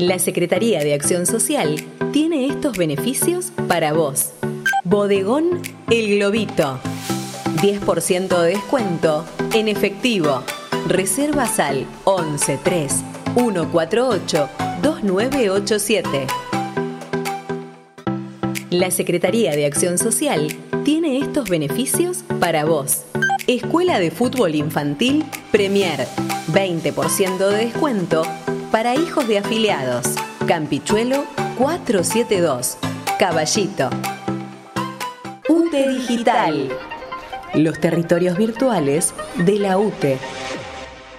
La Secretaría de Acción Social tiene estos beneficios para vos. Bodegón El Globito. 10% de descuento en efectivo. Reservas al 11 3 148 2987. La Secretaría de Acción Social tiene estos beneficios para vos. Escuela de Fútbol Infantil Premier. 20% de descuento para hijos de afiliados. Campichuelo 472. Caballito. UTE Digital. Los territorios virtuales de la UTE.